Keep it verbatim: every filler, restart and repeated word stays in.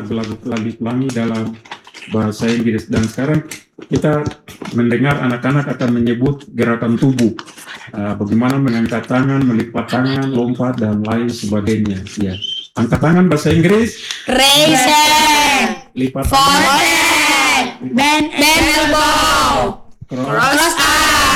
berlagi pelangi dalam bahasa Inggris. Dan sekarang kita mendengar anak-anak akan menyebut gerakan tubuh, uh, bagaimana mengangkat tangan, melipat tangan, lompat dan lain sebagainya. Ya, angkat tangan bahasa Inggris. Raise Lipat tangan. Bend elbow. Cross. Cross